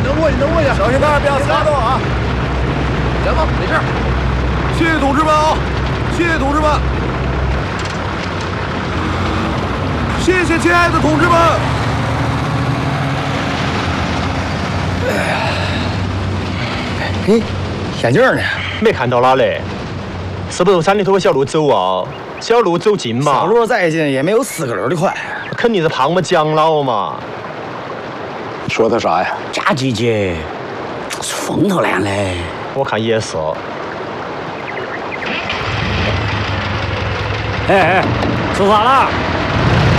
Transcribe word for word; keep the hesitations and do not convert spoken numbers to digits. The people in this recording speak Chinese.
能过去，能过去， 小心点，不要擦动啊！ 行吧，没事。 谢谢同志们啊！谢谢同志们！谢谢亲爱的同志们！ 哎呀，嘿，眼镜呢？ 没看到哪嘞？是不是山里头个小路走啊？小路走近嘛。 小路再近也没有四个轮的快。 肯定是胖么蒋老嘛。 说的啥呀？ 炸鸡姐，风头烂嘞。 我看也是。 哎哎，出发了！